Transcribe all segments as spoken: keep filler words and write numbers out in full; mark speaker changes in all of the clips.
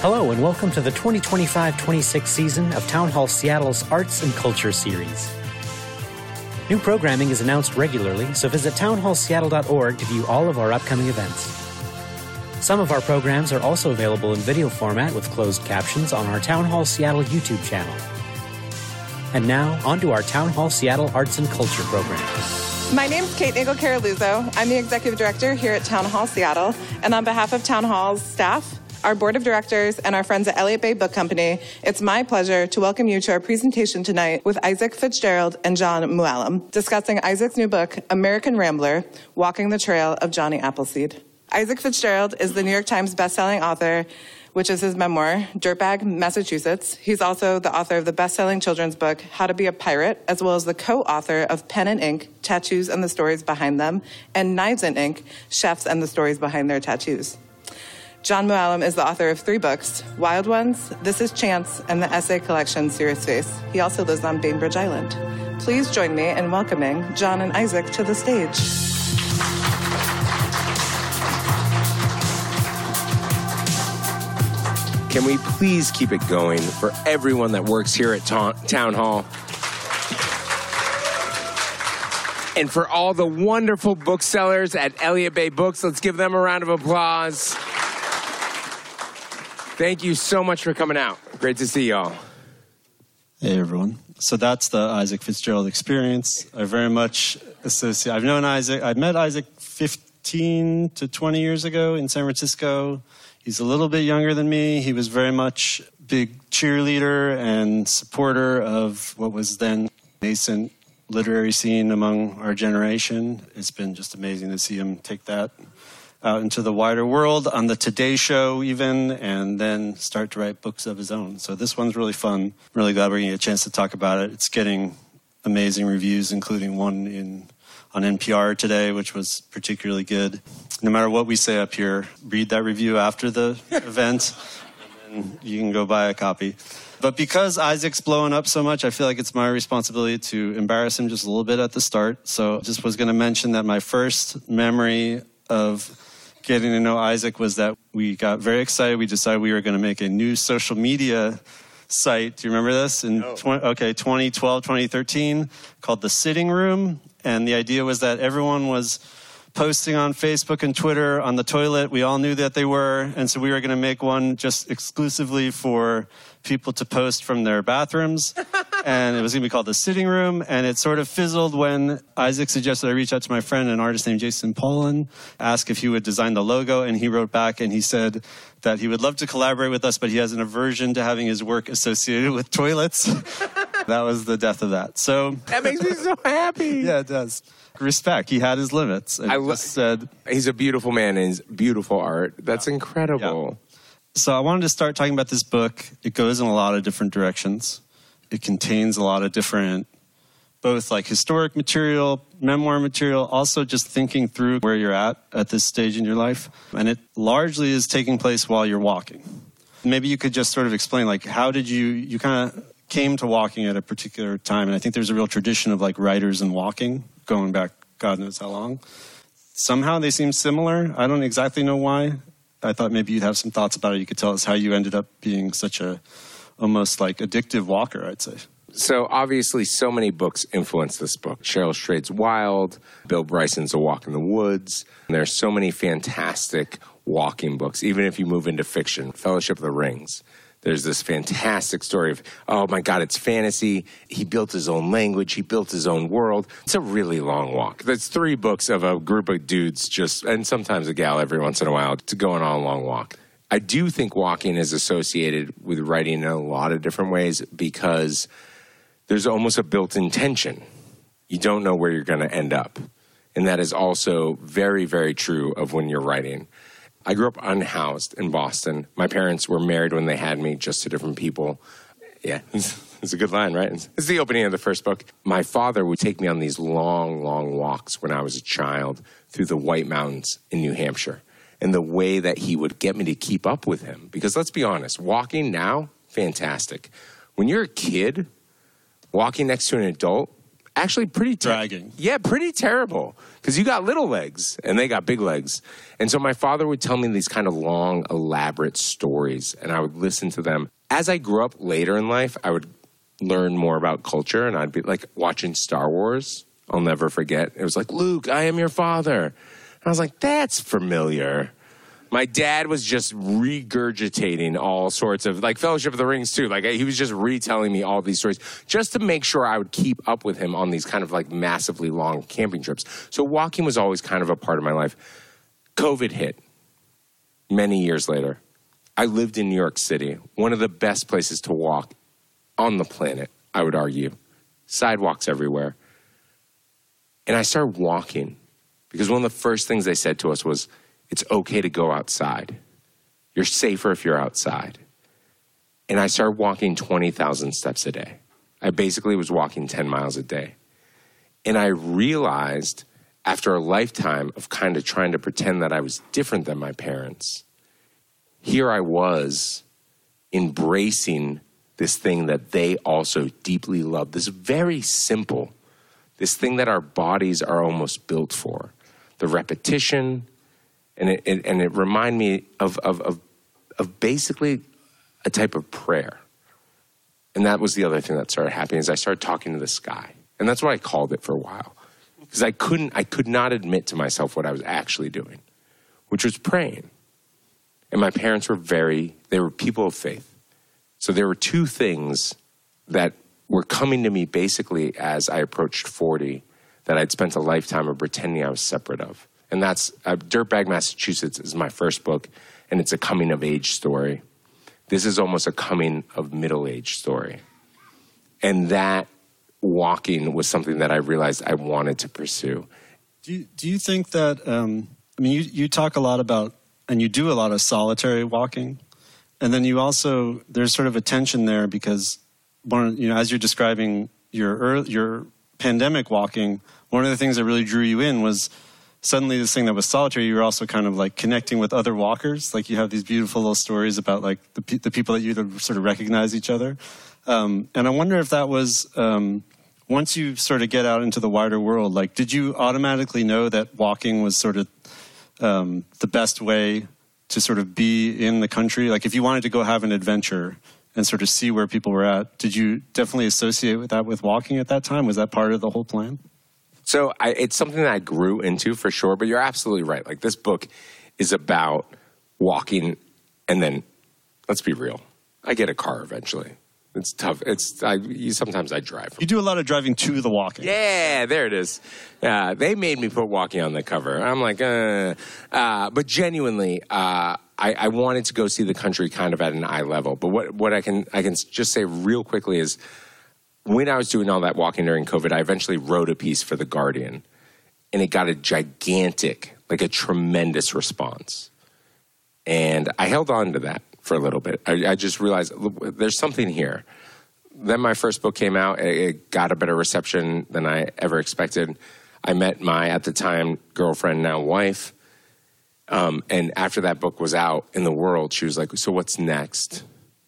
Speaker 1: Hello and welcome to the twenty twenty-five twenty-six season of Town Hall Seattle's Arts and Culture Series. New programming is announced regularly, so visit town hall seattle dot org to view all of our upcoming events. Some of our programs are also available in video format with closed captions on our Town Hall Seattle YouTube channel. And now, on to our Town Hall Seattle Arts and Culture program.
Speaker 2: My name's Kate Nagel-Caroluzzo. I'm the Executive Director here at Town Hall Seattle, and on behalf of Town Hall's staff, our Board of Directors, and our friends at Elliott Bay Book Company, it's my pleasure to welcome you to our presentation tonight with Isaac Fitzgerald and John Mooallem, discussing Isaac's new book, American Rambler, Walking the Trail of Johnny Appleseed. Isaac Fitzgerald is the New York Times bestselling author, which is his memoir, Dirtbag, Massachusetts. He's also the author of the best-selling children's book, How to Be a Pirate, as well as the co-author of Pen and Ink, Tattoos and the Stories Behind Them, and Knives and Ink, Chefs and the Stories Behind Their Tattoos. John Mooallem is the author of three books, Wild Ones, This Is Chance, and the essay collection Serious Face. He also lives on Bainbridge Island. Please join me in welcoming John and Isaac to the stage.
Speaker 3: Can we please keep it going for everyone that works here at ta- Town Hall? And for all the wonderful booksellers at Elliott Bay Books, let's give them a round of applause. Thank you so much for coming out. Great to see y'all.
Speaker 4: Hey, everyone. So that's the Isaac Fitzgerald experience. I very much associate. I've known Isaac. I met Isaac fifteen to twenty years ago in San Francisco. He's a little bit younger than me. He was very much a big cheerleader and supporter of what was then nascent literary scene among our generation. It's been just amazing to see him take that out into the wider world on the Today Show even, and then start to write books of his own. So this one's really fun. I'm really glad we're going to get a chance to talk about it. It's getting amazing reviews, including one in on N P R today, which was particularly good. No matter what we say up here, read that review after the event, and then you can go buy a copy. But because Isaac's blowing up so much, I feel like it's my responsibility to embarrass him just a little bit at the start. So I just was going to mention that my first memory of getting to know Isaac was that we got very excited. We decided we were going to make a new social media site. Do you remember this? In no. twenty, okay, twenty twelve, twenty thirteen, called The Sitting Room. And the idea was that everyone was posting on Facebook and Twitter on the toilet. We all knew that they were. And so we were going to make one just exclusively for people to post from their bathrooms. And it was going to be called The Sitting Room. And it sort of fizzled when Isaac suggested I reach out to my friend, an artist named Jason Pollan, ask if he would design the logo. And he wrote back and he said that he would love to collaborate with us, but he has an aversion to having his work associated with toilets. That was the death of that. So
Speaker 3: that makes me so happy.
Speaker 4: Yeah, it does. Respect. He had his limits. And
Speaker 3: I lo-
Speaker 4: just said,
Speaker 3: he's a beautiful man and he's beautiful art. That's yeah. incredible.
Speaker 4: Yeah. So I wanted to start talking about this book. It goes in a lot of different directions. It contains a lot of different, both like historic material, memoir material, also just thinking through where you're at at this stage in your life. And it largely is taking place while you're walking. Maybe you could just sort of explain, like, how did you, you kind of came to walking at a particular time. And I think there's a real tradition of like writers and walking going back God knows how long. Somehow they seem similar. I don't exactly know why. I thought maybe you'd have some thoughts about it. You could tell us how you ended up being such a almost like addictive walker, I'd say.
Speaker 3: So obviously so many books influence this book. Cheryl Strayed's Wild, Bill Bryson's A Walk in the Woods. And there's so many fantastic walking books, even if you move into fiction. Fellowship of the Rings. There's this fantastic story of, oh my God, it's fantasy. He built his own language. He built his own world. It's a really long walk. That's three books of a group of dudes just, and sometimes a gal every once in a while, to go on a long walk. I do think walking is associated with writing in a lot of different ways because there's almost a built-in tension. You don't know where you're going to end up. And that is also very, very true of when you're writing. I grew up unhoused in Boston. My parents were married when they had me, just to different people. Yeah, it's a good line, right? It's the opening of the first book. My father would take me on these long, long walks when I was a child through the White Mountains in New Hampshire. And the way that he would get me to keep up with him. Because let's be honest, walking now, fantastic. When you're a kid, walking next to an adult, actually pretty ter-
Speaker 4: dragging.
Speaker 3: Yeah, pretty terrible. Because you got little legs and they got big legs. And so my father would tell me these kind of long, elaborate stories, and I would listen to them. As I grew up later in life, I would learn more about culture, and I'd be like watching Star Wars. I'll never forget. It was like, Luke, I am your father. And I was like, that's familiar. My dad was just regurgitating all sorts of, like Fellowship of the Rings too. Like he was just retelling me all these stories just to make sure I would keep up with him on these kind of like massively long camping trips. So walking was always kind of a part of my life. COVID hit many years later. I lived in New York City, one of the best places to walk on the planet, I would argue. Sidewalks everywhere. And I started walking because one of the first things they said to us was, it's okay to go outside. You're safer if you're outside. And I started walking twenty thousand steps a day. I basically was walking ten miles a day. And I realized after a lifetime of kind of trying to pretend that I was different than my parents, here I was embracing this thing that they also deeply loved. This very simple, this thing that our bodies are almost built for. The repetition. And it, it and it reminded me of, of of of basically a type of prayer. And that was the other thing that started happening is I started talking to the sky. And that's what I called it for a while. Because I couldn't I could not admit to myself what I was actually doing, which was praying. And my parents were very, they were people of faith. So there were two things that were coming to me basically as I approached forty that I'd spent a lifetime of pretending I was separate of. And that's, uh, Dirtbag, Massachusetts is my first book, and it's a coming-of-age story. This is almost a coming-of-middle-age story. And that walking was something that I realized I wanted to pursue.
Speaker 4: Do you, do you think that, um, I mean, you, you talk a lot about, and you do a lot of solitary walking, and then you also, there's sort of a tension there because, one, you know, as you're describing your early, your pandemic walking, one of the things that really drew you in was suddenly this thing that was solitary, you were also kind of like connecting with other walkers. Like you have these beautiful little stories about like the, pe- the people that you sort of recognize each other. Um, and I wonder if that was, um, once you sort of get out into the wider world, like did you automatically know that walking was sort of um, the best way to sort of be in the country? Like if you wanted to go have an adventure and sort of see where people were at, did you definitely associate with that with walking at that time? Was that part of the whole plan?
Speaker 3: So I, it's something that I grew into for sure, but you're absolutely right. Like this book is about walking, and then let's be real, I get a car eventually. It's tough. It's I, you, sometimes I drive.
Speaker 4: You do a lot of driving to the walking.
Speaker 3: Yeah, there it is. Uh, they made me put walking on the cover. I'm like, uh, uh, but genuinely, uh, I, I wanted to go see the country kind of at an eye level. But what what I can I can just say real quickly is, when I was doing all that walking during COVID, I eventually wrote a piece for The Guardian, and it got a gigantic, like a tremendous response. And I held on to that for a little bit. I, I just realized, look, there's something here. Then my first book came out. It got a better reception than I ever expected. I met my, at the time, girlfriend, now wife. Um, and after that book was out in the world, she was like, so what's next?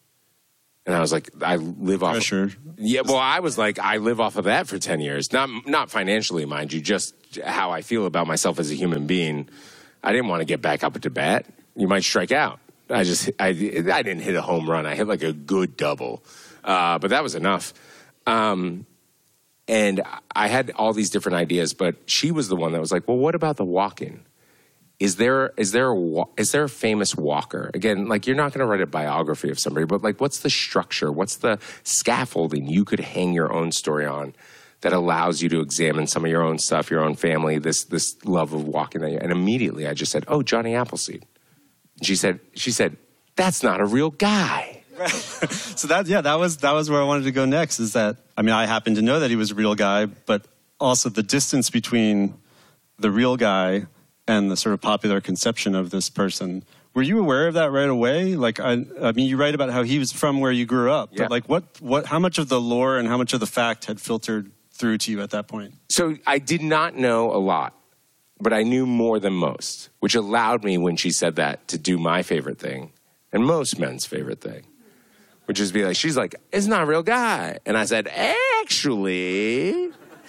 Speaker 3: And I was like, I live off
Speaker 4: Pressure.
Speaker 3: Of, yeah, well, I was like, I live off of that for ten years. Not not financially, mind you, just how I feel about myself as a human being. I didn't want to get back up to bat. You might strike out. I just, I, I didn't hit a home run. I hit like a good double. Uh, but that was enough. Um, and I had all these different ideas, but she was the one that was like, well, what about the walking? Is there is there a, is there a famous walker? Again, like you're not going to write a biography of somebody, but like what's the structure? What's the scaffolding you could hang your own story on that allows you to examine some of your own stuff, your own family, this this love of walking? And immediately I just said, oh, Johnny Appleseed. She said, she said, that's not a real guy.
Speaker 4: Right. So that, yeah, that was that was where I wanted to go next. Is that, I mean, I happen to know that he was a real guy, but also the distance between the real guy and the sort of popular conception of this person. Were you aware of that right away? Like, I, I mean, you write about how he was from where you grew up,
Speaker 3: yeah.
Speaker 4: but like, what, what, how much of the lore and how much of the fact had filtered through to you at that point?
Speaker 3: So I did not know a lot, but I knew more than most, which allowed me, when she said that, to do my favorite thing and most men's favorite thing, which is be like, she's like, it's not a real guy. And I said, actually,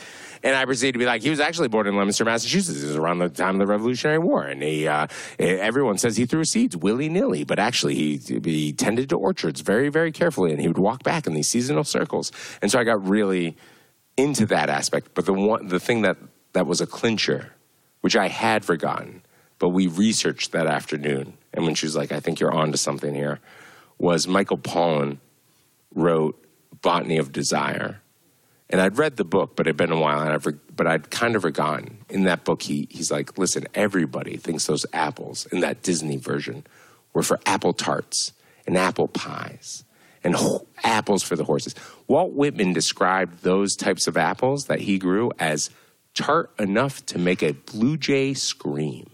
Speaker 3: And I proceeded to be like, he was actually born in Leominster, Massachusetts. It was around the time of the Revolutionary War. And he, uh, everyone says he threw seeds willy-nilly, but actually he, he tended to orchards very, very carefully. And he would walk back in these seasonal circles. And so I got really into that aspect. But the one, the thing that, that was a clincher, which I had forgotten, but we researched that afternoon. And when she was like, I think you're onto something here, was Michael Pollan wrote Botany of Desire. And I'd read the book, but it'd been a while, and I've, but I'd kind of forgotten. In that book, he, he's like, listen, everybody thinks those apples in that Disney version were for apple tarts and apple pies and ho- apples for the horses. Walt Whitman described those types of apples that he grew as tart enough to make a blue jay scream.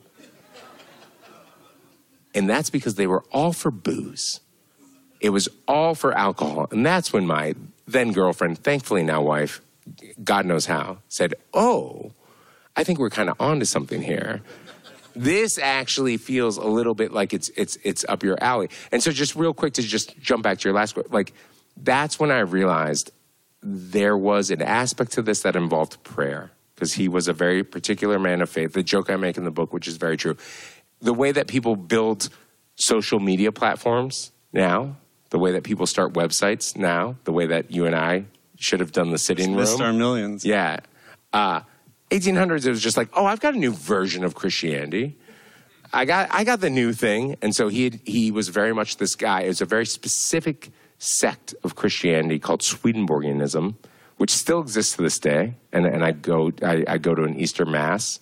Speaker 3: And that's because they were all for booze. It was all for alcohol. And that's when my then girlfriend, thankfully now wife, God knows how, said, oh, I think we're kind of onto something here. This actually feels a little bit like it's it's it's up your alley. And so just real quick to just jump back to your last question, like that's when I realized there was an aspect to this that involved prayer, because he was a very particular man of faith. The joke I make in the book, which is very true, the way that people build social media platforms now, the way that people start websites now, the way that you and I should have done the sitting room.
Speaker 4: Missed our millions.
Speaker 3: Yeah. Uh, eighteen hundreds, it was just like, oh, I've got a new version of Christianity. I got I got the new thing. And so he had, he was very much this guy. It was a very specific sect of Christianity called Swedenborgianism, which still exists to this day. And, and I go I, I go to an Easter Mass.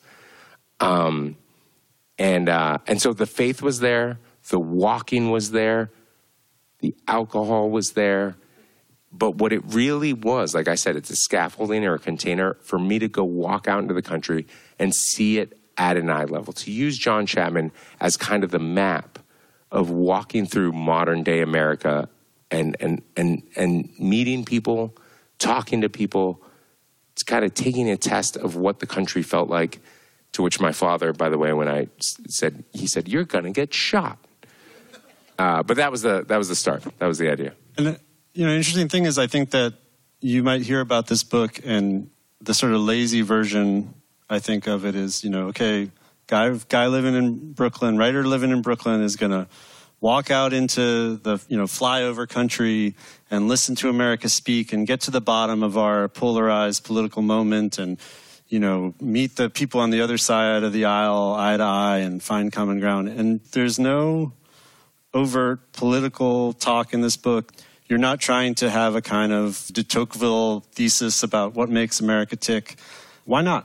Speaker 3: Um, and uh, and so the faith was there. The walking was there. The alcohol was there. But what it really was, like I said, it's a scaffolding or a container for me to go walk out into the country and see it at an eye level. To use John Chapman as kind of the map of walking through modern day America and and and and meeting people, talking to people. It's kind of taking a test of what the country felt like, to which my father, by the way, when I said, he said, you're going to get shot. Uh, but that was the that was the start. That was the idea.
Speaker 4: And you know, interesting thing is, I think that you might hear about this book, and the sort of lazy version, I think of it is, you know, okay, guy guy living in Brooklyn, writer living in Brooklyn is going to walk out into the, you know, flyover country and listen to America speak and get to the bottom of our polarized political moment and, you know, meet the people on the other side of the aisle eye to eye and find common ground. And there's no overt political talk in this book. You're not trying to have a kind of de Tocqueville thesis about what makes America tick. Why not?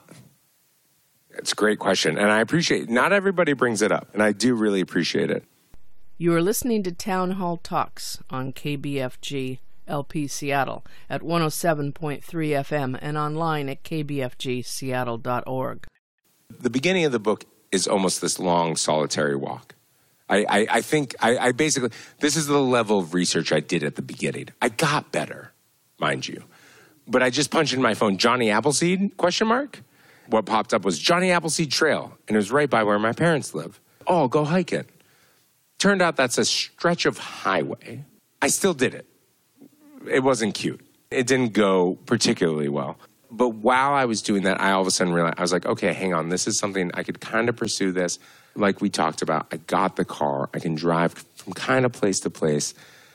Speaker 3: It's a great question, and I appreciate it. Not everybody brings it up, and I do really appreciate it.
Speaker 5: You are listening to Town Hall Talks on K B F G L P Seattle at one oh seven point three F M and online at k b f g seattle dot org.
Speaker 3: The beginning of the book is almost this long, solitary walk. I, I, I think I, I basically, this is the level of research I did at the beginning. I got better, mind you. But I just punched in my phone, Johnny Appleseed, question mark? What popped up was Johnny Appleseed Trail, and it was right by where my parents live. Oh, I'll go hiking. Turned out that's a stretch of highway. I still did it. It wasn't cute. It didn't go particularly well. But while I was doing that, I all of a sudden realized, I was like, okay, hang on. This is something, I could kind of pursue this. Like we talked about, I got the car. I can drive from kind of place to place.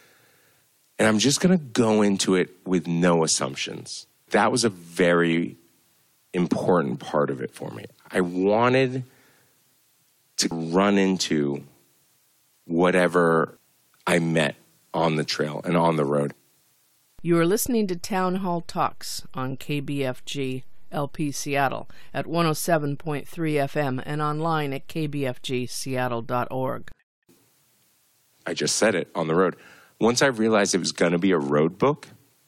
Speaker 3: And I'm just going to go into it with no assumptions. That was a very important part of it for me. I wanted to run into whatever I met on the trail and on the road.
Speaker 5: You are listening to Town Hall Talks on K B F G L P Seattle at one oh seven point three F M and online at k b f g seattle dot org.
Speaker 3: I just said it, on the road. Once I realized it was going to be a road book,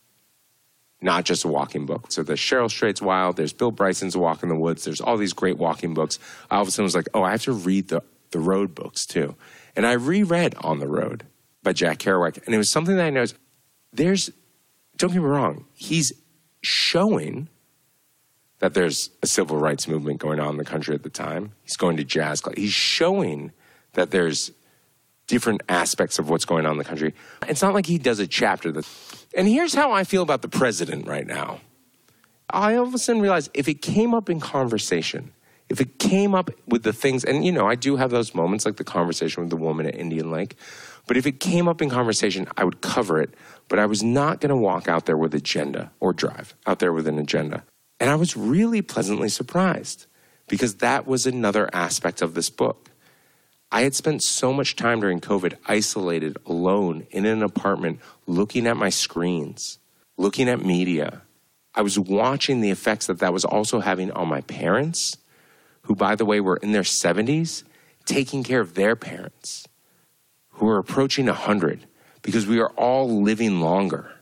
Speaker 3: not just a walking book. So there's Cheryl Strait's Wild, there's Bill Bryson's A Walk in the Woods, there's all these great walking books. I all of a sudden was like, oh, I have to read the, the road books too. And I reread On the Road by Jack Kerouac. And it was something that I noticed. There's, don't get me wrong, he's showing that there's a civil rights movement going on in the country at the time. He's going to jazz class. He's showing that there's different aspects of what's going on in the country. It's not like he does a chapter that... And here's how I feel about the president right now. I all of a sudden realized if it came up in conversation, if it came up with the things, and, you know, I do have those moments like the conversation with the woman at Indian Lake, but if it came up in conversation, I would cover it, but I was not going to walk out there with agenda or drive out there with an agenda. And I was really pleasantly surprised because that was another aspect of this book. I had spent so much time during COVID isolated, alone, in an apartment, looking at my screens, looking at media. I was watching the effects that that was also having on my parents, who, by the way, were in their seventies, taking care of their parents, who are approaching one hundred, because we are all living longer.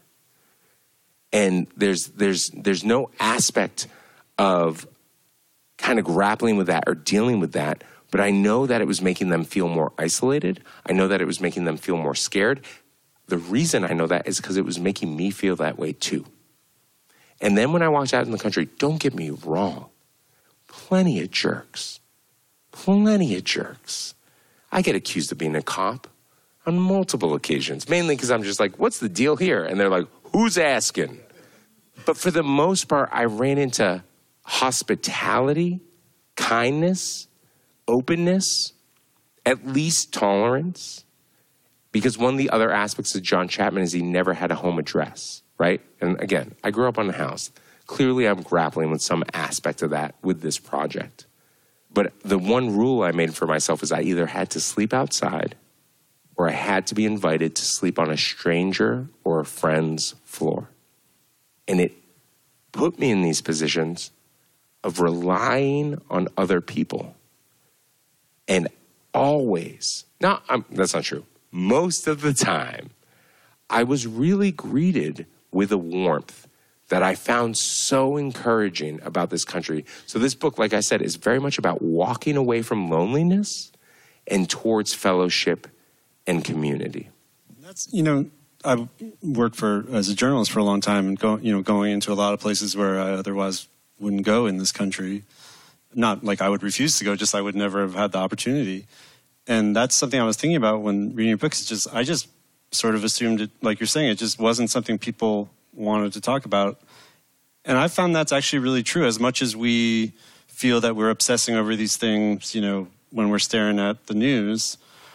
Speaker 3: And there's there's there's no aspect of kind of grappling with that or dealing with that, but I know that it was making them feel more isolated. I know that it was making them feel more scared. The reason I know that is because it was making me feel that way too. And then when I walked out in the country, don't get me wrong, plenty of jerks, plenty of jerks. I get accused of being a cop on multiple occasions, mainly because I'm just like, what's the deal here? And they're like, who's asking? But for the most part, I ran into hospitality, kindness, openness, at least tolerance. Because one of the other aspects of John Chapman is he never had a home address, right? And again, I grew up on a house. Clearly, I'm grappling with some aspect of that with this project. But the one rule I made for myself is I either had to sleep outside or I had to be invited to sleep on a stranger or a friend's floor. And it put me in these positions of relying on other people. And always, no, I'm, that's not true. Most of the time, I was really greeted with a warmth that I found so encouraging about this country. So this book, like I said, is very much about walking away from loneliness and towards fellowship and community.
Speaker 4: That's, you know, I worked for as a journalist for a long time, and go, you know, going into a lot of places where I otherwise wouldn't go in this country. Not like I would refuse to go, just I would never have had the opportunity. And that's something I was thinking about when reading your books. It's just I just sort of assumed it, like you're saying, it just wasn't something people wanted to talk about. And I found that's actually really true. As much as we feel that we're obsessing over these things, you know, when we're staring at the news,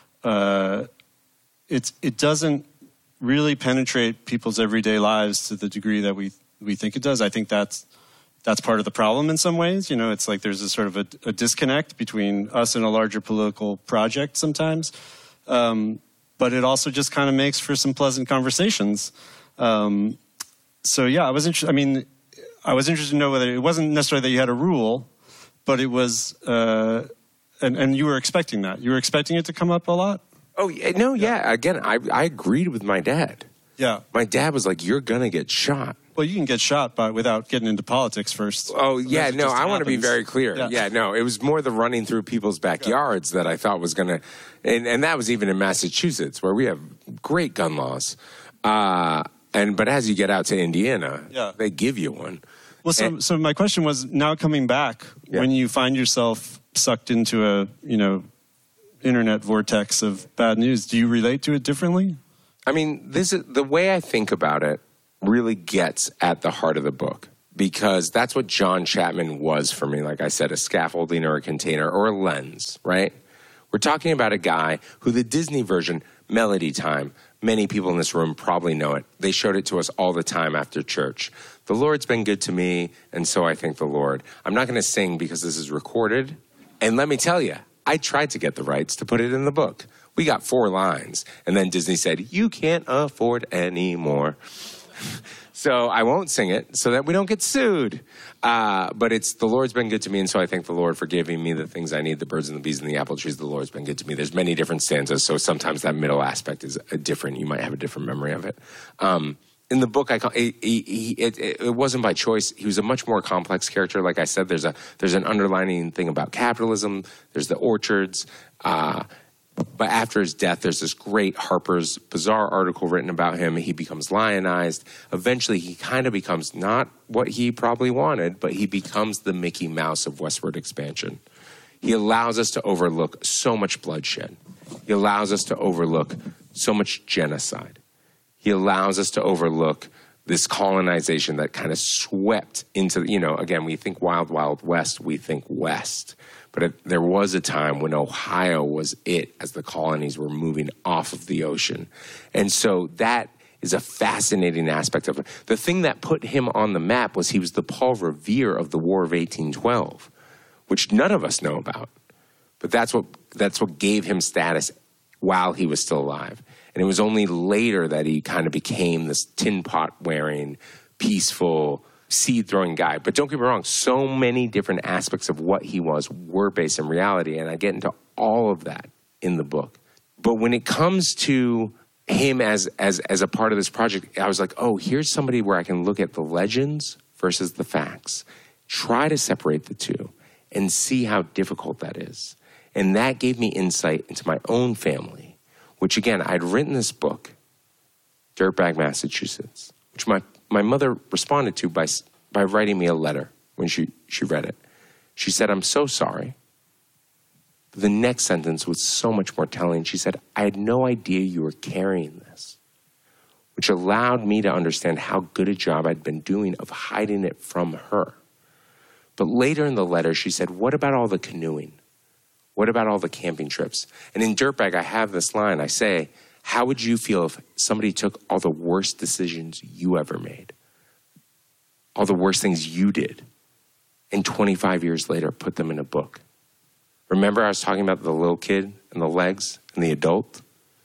Speaker 4: uh, it's it doesn't really penetrate people's everyday lives to the degree that we we think it does. I think that's that's part of the problem in some ways. You know, it's like there's a sort of a, a disconnect between us and a larger political project sometimes. Um, but it also just kind of makes for some pleasant conversations. Um, so yeah, I was interested. I mean, I was interested to know whether it wasn't necessarily that you had a rule, but it was, uh, and, and you were expecting that. You were expecting it to come up a lot?
Speaker 3: Oh, no, yeah. Again, I, I agreed with my dad.
Speaker 4: Yeah.
Speaker 3: My dad was like, you're going to get shot.
Speaker 4: Well, you can get shot by without getting into politics first.
Speaker 3: Oh, yeah, no, I want to be
Speaker 4: happens.
Speaker 3: very clear. Yeah. yeah, no, it was more the running through people's backyards yeah. that I thought was going to, and, and that was even in Massachusetts, where we have great gun laws. Uh, and But as you get out to Indiana, yeah. they give you one.
Speaker 4: Well, so, and, so my question was, now coming back, yeah. when you find yourself sucked into a, you know, internet vortex of bad news, do you relate to it differently?
Speaker 3: I mean, this is the way I think about it really gets at the heart of the book, because that's what John Chapman was for me. Like I said, a scaffolding or a container or a lens, right? We're talking about a guy who the Disney version, Melody Time, many people in this room probably know it. They showed it to us all the time after church. The Lord's been good to me, and so I thank the Lord. I'm not going to sing because this is recorded. And let me tell you, I tried to get the rights to put it in the book. We got four lines, and then Disney said, you can't afford any more. So I won't sing it so that we don't get sued. Uh, but it's, the Lord's been good to me, and so I thank the Lord for giving me the things I need, the birds and the bees and the apple trees. The Lord's been good to me. There's many different stanzas, so sometimes that middle aspect is a different. You might have a different memory of it. Um, in the book, I call, he, he, it, it wasn't by choice. He was a much more complex character. Like I said, there's a there's an underlining thing about capitalism. There's the orchards. Uh, But after his death, there's this great Harper's Bazaar article written about him. He becomes lionized. Eventually, he kind of becomes not what he probably wanted, but he becomes the Mickey Mouse of westward expansion. He allows us to overlook so much bloodshed. He allows us to overlook so much genocide. He allows us to overlook this colonization that kind of swept into, you know, again, we think Wild Wild West, we think West. But it, there was a time when Ohio was it as the colonies were moving off of the ocean. And so that is a fascinating aspect of it. The thing that put him on the map was he was the Paul Revere of the War of eighteen twelve, which none of us know about. But that's what that's what gave him status while he was still alive. And it was only later that he kind of became this tin pot wearing, peaceful, seed throwing guy. But don't get me wrong, so many different aspects of what he was were based in reality. And I get into all of that in the book. But when it comes to him as, as, as a part of this project, I was like, oh, here's somebody where I can look at the legends versus the facts, try to separate the two and see how difficult that is. And that gave me insight into my own family. Which, again, I'd written this book, Dirtbag, Massachusetts, which my, my mother responded to by, by writing me a letter when she, she read it. She said, I'm so sorry. But the next sentence was so much more telling. She said, I had no idea you were carrying this, which allowed me to understand how good a job I'd been doing of hiding it from her. But later in the letter, she said, what about all the canoeing? What about all the camping trips? And in Dirtbag, I have this line. I say, how would you feel if somebody took all the worst decisions you ever made, all the worst things you did, and twenty-five years later put them in a book? Remember I was talking about the little kid and the legs and the adult?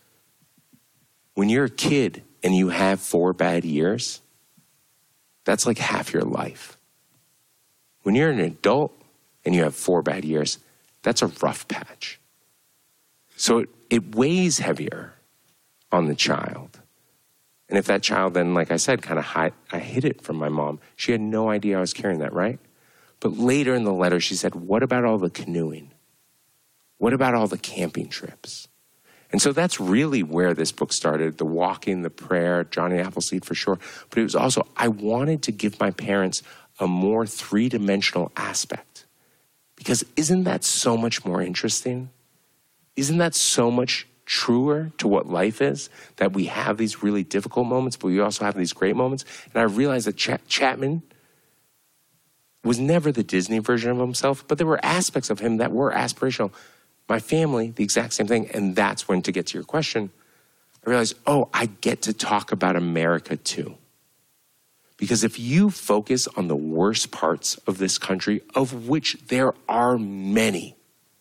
Speaker 3: When you're a kid and you have four bad years, that's like half your life. When you're an adult and you have four bad years, that's a rough patch. So it, it weighs heavier on the child. And if that child then, like I said, kind of hid, I hid it from my mom. She had no idea I was carrying that, right? But later in the letter, she said, what about all the canoeing? What about all the camping trips? And so that's really where this book started, the walking, the prayer, Johnny Appleseed for sure. But it was also, I wanted to give my parents a more three-dimensional aspect. Because isn't that so much more interesting? Isn't that so much truer to what life is? That we have these really difficult moments, but we also have these great moments. And I realized that Ch- Chapman was never the Disney version of himself, but there were aspects of him that were aspirational. My family, the exact same thing. And that's when, to get to your question, I realized, oh, I get to talk about America too. Because if you focus on the worst parts of this country, of which there are many,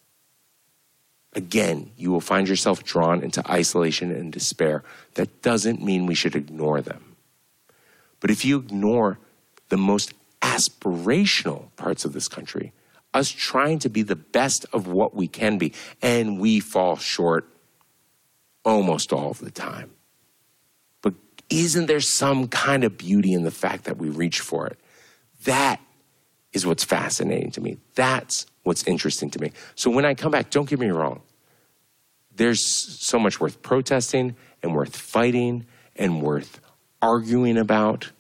Speaker 3: again, you will find yourself drawn into isolation and despair. That doesn't mean we should ignore them. But if you ignore the most aspirational parts of this country, us trying to be the best of what we can be, and we fall short almost all of the time. Isn't there some kind of beauty in the fact that we reach for it? That is what's fascinating to me. That's what's interesting to me. So when I come back, don't get me wrong. There's so much worth protesting and worth fighting and worth arguing about.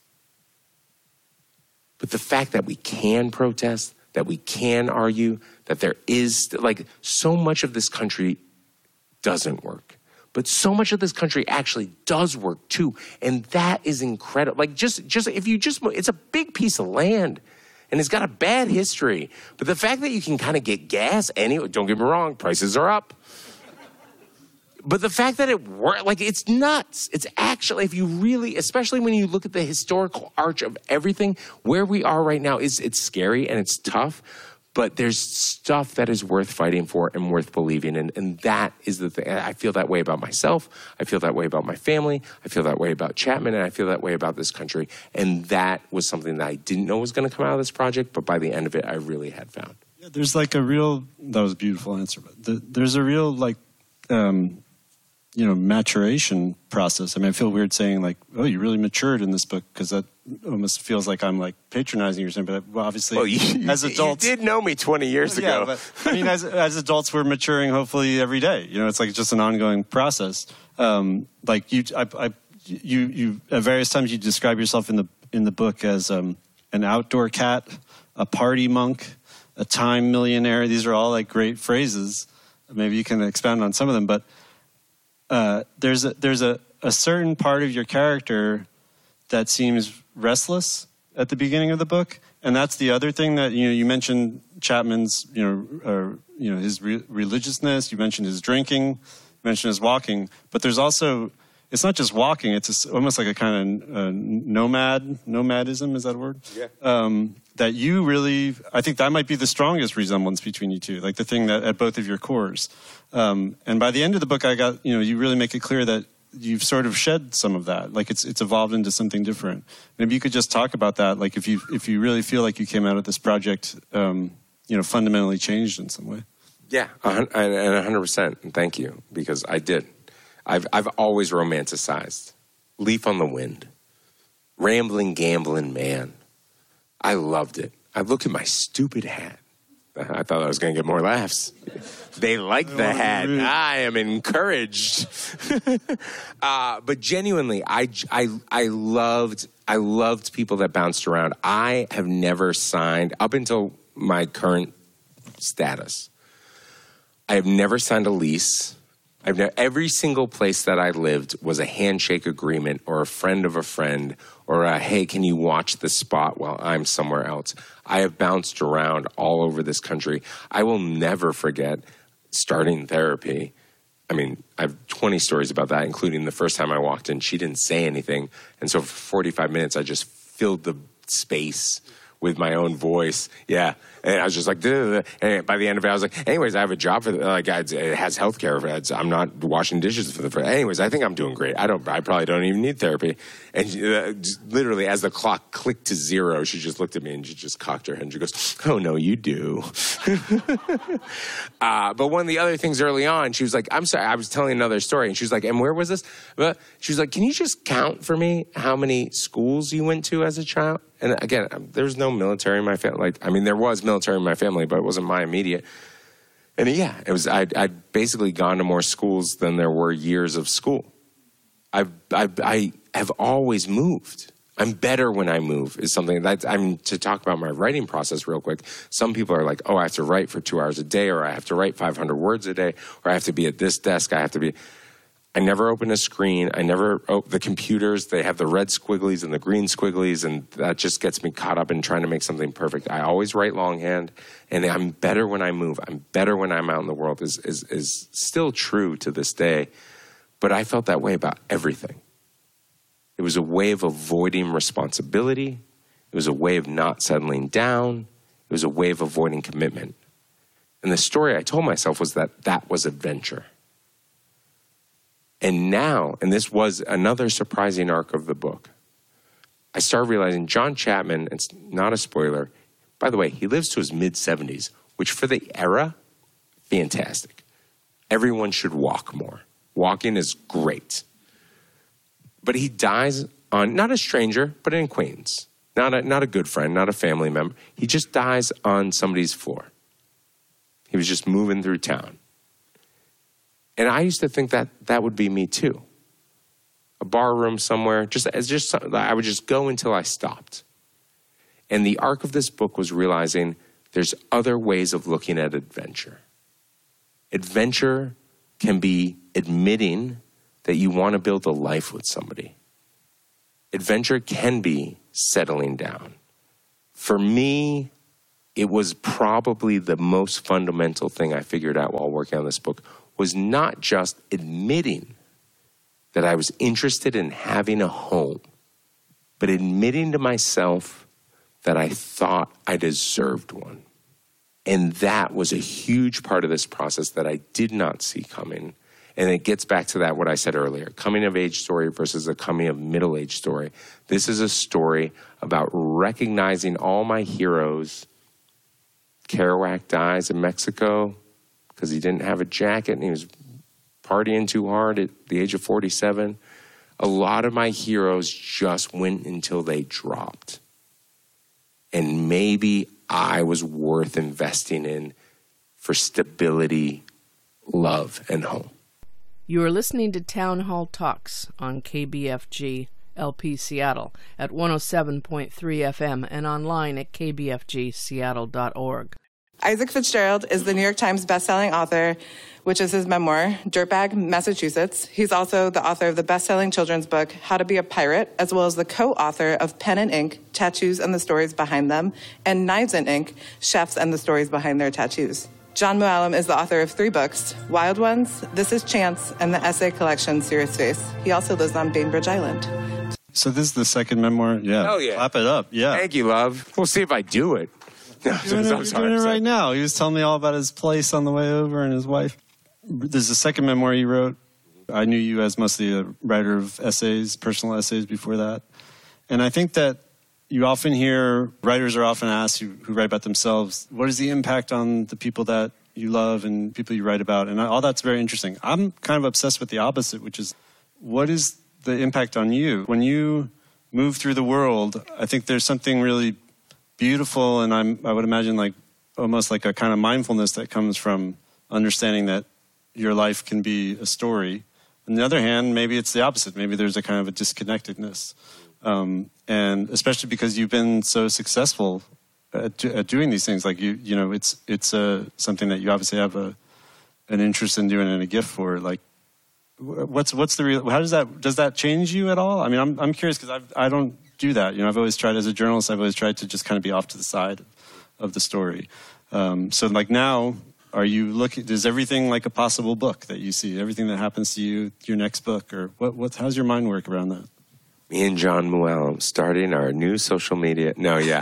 Speaker 3: But the fact that we can protest, that we can argue, that there is, like, so much of this country doesn't work. But so much of this country actually does work too. And that is incredible. Like just, just if you just, it's a big piece of land and it's got a bad history. But the fact that you can kind of get gas anyway, don't get me wrong, prices are up. But the fact that it works, like it's nuts. It's actually, if you really, especially when you look at the historical arch of everything, where we are right now is it's scary and it's tough. But there's stuff that is worth fighting for and worth believing in. And that is the thing. I feel that way about myself. I feel that way about my family. I feel that way about Chapman. And I feel that way about this country. And that was something that I didn't know was going to come out of this project. But by the end of it, I really had found.
Speaker 4: Yeah, there's like a real, that was a beautiful answer. But the, there's a real like, um, you know, maturation process. I mean, I feel weird saying like, oh, you really matured in this book because that almost feels like I'm like patronizing you or something. But obviously,
Speaker 3: well, you,
Speaker 4: as adults,
Speaker 3: you did know me twenty years
Speaker 4: yeah,
Speaker 3: ago.
Speaker 4: But, I mean, as as adults, we're maturing hopefully every day. You know, it's like just an ongoing process. Um, like you, I, I, you, you at various times you describe yourself in the in the book as um, an outdoor cat, a party monk, a time millionaire. These are all like great phrases. Maybe you can expound on some of them, but. Uh, there's a, there's a, a certain part of your character that seems restless at the beginning of the book. And that's the other thing that, you know, you mentioned Chapman's, you know, uh, you know, his re- religiousness, you mentioned his drinking, you mentioned his walking, but there's also, it's not just walking, it's a, almost like a kind of uh, nomad, nomadism, is that a word?
Speaker 3: Yeah.
Speaker 4: Um, that you really, I think that might be the strongest resemblance between you two, like the thing that at both of your cores. Um, and by the end of the book, I got, you know, you really make it clear that you've sort of shed some of that, like it's it's evolved into something different. Maybe you could just talk about that, like if you if you really feel like you came out of this project, um, you know, fundamentally changed in some way.
Speaker 3: Yeah, and one hundred percent. And thank you, because I did. I've I've always romanticized Leaf on the Wind, rambling, gambling man. I loved it. I look at my stupid hat. I thought I was going to get more laughs. They like the hat. I am encouraged. uh, but genuinely, I, I, I loved I loved people that bounced around. I have never signed, up until my current status, I have never signed a lease. I've never, every single place that I lived was a handshake agreement or a friend of a friend or a, hey, can you watch this spot while I'm somewhere else? I have bounced around all over this country. I will never forget starting therapy. I mean, I have twenty stories about that, including the first time I walked in, she didn't say anything. And so for forty-five minutes, I just filled the space with my own voice. Yeah. And I was just like, duh. And by the end of it, I was like, anyways, I have a job for the, like, it has healthcare. It's, I'm not washing dishes for the first. Anyways, I think I'm doing great. I don't, I probably don't even need therapy. And she, uh, literally, as the clock clicked to zero, she just looked at me and she just cocked her head and she goes, oh no, you do. uh, but one of the other things early on, she was like, I'm sorry, I was telling another story. And she was like, and where was this? But she was like, can you just count for me how many schools you went to as a child? And again, there's no military in my family. Like, I mean, there was military in my family, but it wasn't my immediate. And yeah, it was. I'd, I'd basically gone to more schools than there were years of school. I've, I've, I have always moved. I'm better when I move. Is something that I mean to talk about my writing process real quick. Some people are like, oh, I have to write for two hours a day, or I have to write five hundred words a day, or I have to be at this desk. I have to be. I never open a screen. I never, oh, the computers, they have the red squigglies and the green squigglies, and that just gets me caught up in trying to make something perfect. I always write longhand, and I'm better when I move. I'm better when I'm out in the world is, is, is still true to this day, but I felt that way about everything. It was a way of avoiding responsibility. It was a way of not settling down. It was a way of avoiding commitment. And the story I told myself was that that was adventure. And now, and this was another surprising arc of the book, I started realizing John Chapman, it's not a spoiler, by the way, he lives to his mid-seventies, which for the era, fantastic. Everyone should walk more. Walking is great. But he dies on, not a stranger, but an acquaintance. Not a, not a good friend, not a family member. He just dies on somebody's floor. He was just moving through town. And I used to think that that would be me too. A bar room somewhere, just as just I would just go until I stopped. And the arc of this book was realizing there's other ways of looking at adventure. Adventure can be admitting that you want to build a life with somebody. Adventure can be settling down. For me, it was probably the most fundamental thing I figured out while working on this book was not just admitting that I was interested in having a home, but admitting to myself that I thought I deserved one. And that was a huge part of this process that I did not see coming. And it gets back to that, what I said earlier, coming of age story versus a coming of middle age story. This is a story about recognizing all my heroes. Kerouac dies in Mexico because he didn't have a jacket and he was partying too hard at the age of forty-seven. A lot of my heroes just went until they dropped. And maybe I was worth investing in for stability, love, and home.
Speaker 5: You are listening to Town Hall Talks on K B F G L P Seattle at one oh seven point three F M and online at k b f g seattle dot org.
Speaker 2: Isaac Fitzgerald is the New York Times bestselling author, which is his memoir, Dirtbag, Massachusetts. He's also the author of the best-selling children's book, How to Be a Pirate, as well as the co-author of Pen and Ink, Tattoos and the Stories Behind Them, and Knives and Ink, Chefs and the Stories Behind Their Tattoos. John Mooallem is the author of three books, Wild Ones, This is Chance, and the essay collection, Serious Face. He also lives on Bainbridge Island.
Speaker 4: So this is the second memoir? Yeah.
Speaker 3: Hell yeah.
Speaker 4: Clap it up. Yeah.
Speaker 3: Thank you, love. We'll see if I do it. No,
Speaker 4: You're doing, it, you're doing it right now. He was telling me all about his place on the way over and his wife. There's a second memoir you wrote. I knew you as mostly a writer of essays, personal essays before that. And I think that you often hear, writers are often asked who, who write about themselves, what is the impact on the people that you love and people you write about? And all that's very interesting. I'm kind of obsessed with the opposite, which is, what is the impact on you? When you move through the world, I think there's something really beautiful, and I'm, I would imagine like almost like a kind of mindfulness that comes from understanding that your life can be a story. On the other hand, maybe it's the opposite. Maybe there's a kind of a disconnectedness. Um, and especially because you've been so successful at, at doing these things, like you, you know, it's it's uh, something that you obviously have a an interest in doing and a gift for. Like, what's what's the real? How does that does that change you at all? I mean, I'm I'm curious because I I don't do that. You know, I've always tried as a journalist. I've always tried to just kind of be off to the side of the story. Um, so like now, are you looking? Is everything like a possible book that you see? Everything that happens to you, your next book, or what? What? How's your mind work around that?
Speaker 3: Me and John Mooallem starting our new social media. No, yeah,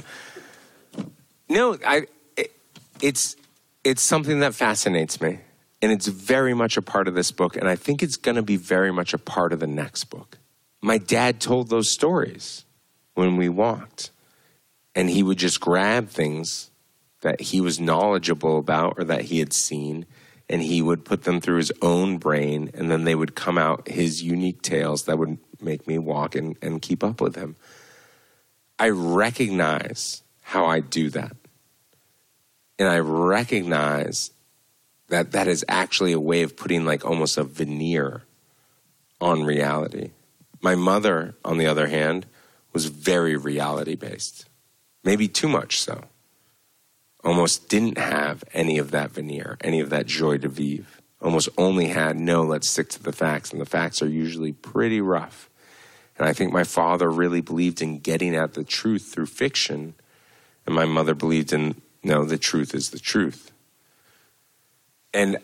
Speaker 3: no. I. It, it's it's something that fascinates me, and it's very much a part of this book, and I think it's going to be very much a part of the next book. My dad told those stories when we walked, and he would just grab things that he was knowledgeable about or that he had seen, and he would put them through his own brain, and then they would come out his unique tales that would make me walk and, and keep up with him. I recognize how I do that. And I recognize that that is actually a way of putting like almost a veneer on reality. My mother, on the other hand, was very reality-based. Maybe too much so. Almost didn't have any of that veneer, any of that joie de vivre. Almost only had, no, let's stick to the facts. And the facts are usually pretty rough. And I think my father really believed in getting at the truth through fiction. And my mother believed in, no, the truth is the truth. And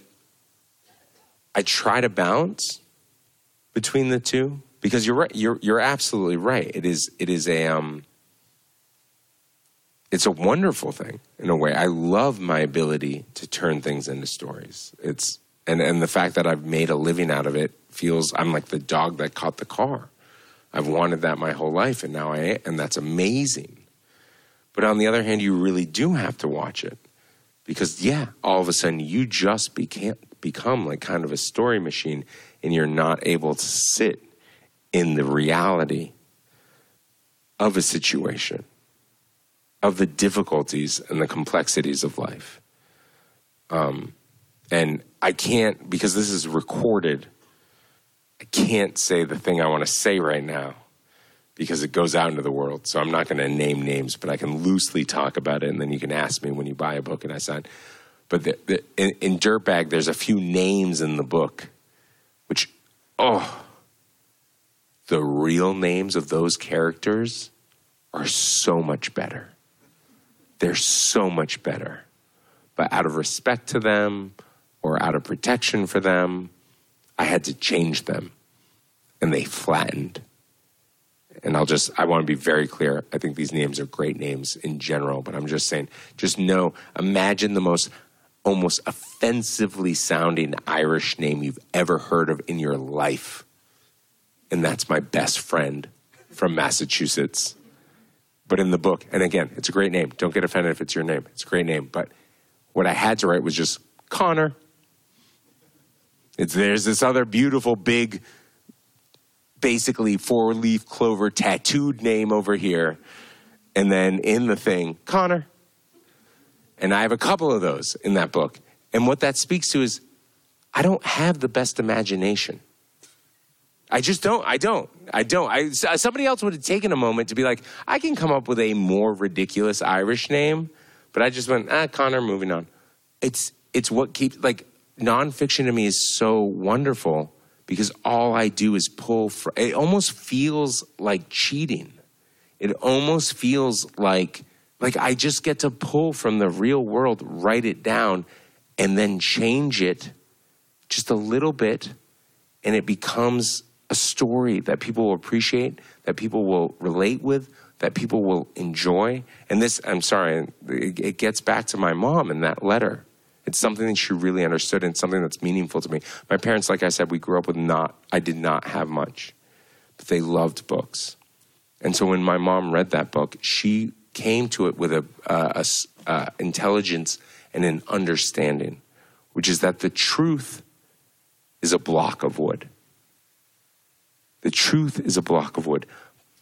Speaker 3: I try to balance between the two. Because you're right, you're you're absolutely right. It is it is a um it's a wonderful thing in a way. I love my ability to turn things into stories. It's and, and the fact that I've made a living out of it feels I'm like the dog that caught the car. I've wanted that my whole life, and now I am, and that's amazing. But on the other hand, you really do have to watch it. Because yeah, all of a sudden you just became become like kind of a story machine, and you're not able to sit in the reality of a situation, of the difficulties and the complexities of life. Um, and I can't, because this is recorded, I can't say the thing I want to say right now because it goes out into the world. So I'm not going to name names, but I can loosely talk about it, and then you can ask me when you buy a book and I sign. But the, the, in, in Dirtbag, there's a few names in the book, which, oh, the real names of those characters are so much better. They're so much better. But out of respect to them or out of protection for them, I had to change them. And they flattened. And I'll just, I want to be very clear. I think these names are great names in general, but I'm just saying, just know, imagine the most almost offensively sounding Irish name you've ever heard of in your life. And that's my best friend from Massachusetts. But in the book, and again, it's a great name. Don't get offended if it's your name. It's a great name. But what I had to write was just Connor. It's, there's this other beautiful, big, basically four-leaf clover tattooed name over here. And then in the thing, Connor. And I have a couple of those in that book. And what that speaks to is I don't have the best imagination. I just don't. I don't. I don't. I, somebody else would have taken a moment to be like, I can come up with a more ridiculous Irish name, But I just went, ah, Connor, moving on. It's it's what keeps, like, nonfiction to me is so wonderful because all I do is pull from, it almost feels like cheating. It almost feels like, like I just get to pull from the real world, write it down, and then change it just a little bit, and it becomes a story that people will appreciate, that people will relate with, that people will enjoy. And this, I'm sorry, it gets back to my mom in that letter. It's something that she really understood and something that's meaningful to me. My parents, like I said, we grew up with not, I did not have much, but they loved books. And so when my mom read that book, she came to it with a, uh, a uh, intelligence and an understanding, which is that the truth is a block of wood. The truth is a block of wood.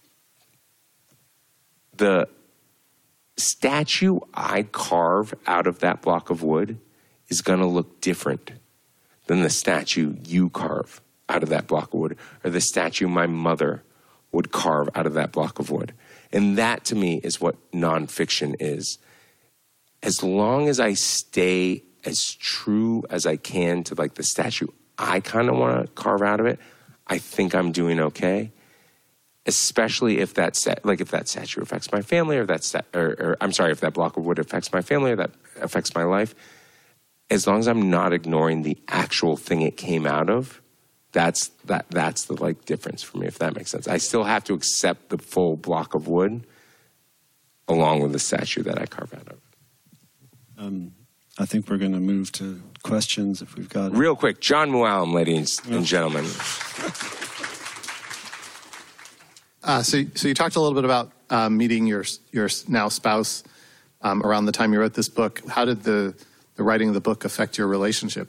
Speaker 3: The statue I carve out of that block of wood is going to look different than the statue you carve out of that block of wood, or the statue my mother would carve out of that block of wood. And that, to me, is what nonfiction is. As long as I stay as true as I can to, like, the statue I kind of want to carve out of it, I think I'm doing okay. Especially if that set, like if that statue affects my family, or that sta- or, or I'm sorry, if that block of wood affects my family, or that affects my life. As long as I'm not ignoring the actual thing it came out of, that's that that's the like difference for me, if that makes sense. I still have to accept the full block of wood along with the statue that I carve out of.
Speaker 4: Um, I think we're going to move to questions if we've got it.
Speaker 3: Real quick, John Mooallem, ladies and gentlemen.
Speaker 6: Uh, so, so you talked a little bit about uh, meeting your your now spouse um, around the time you wrote this book. How did the the writing of the book affect your relationship?